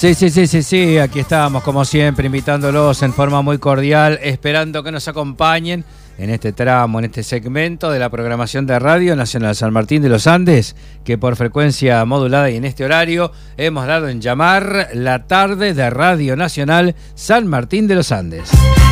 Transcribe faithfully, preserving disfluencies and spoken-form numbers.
Sí, sí, sí, sí, sí, aquí estamos como siempre invitándolos en forma muy cordial, esperando que nos acompañen en este tramo, en este segmento de la programación de Radio Nacional San Martín de los Andes, que por frecuencia modulada y en este horario hemos dado en llamar la tarde de Radio Nacional San Martín de los Andes.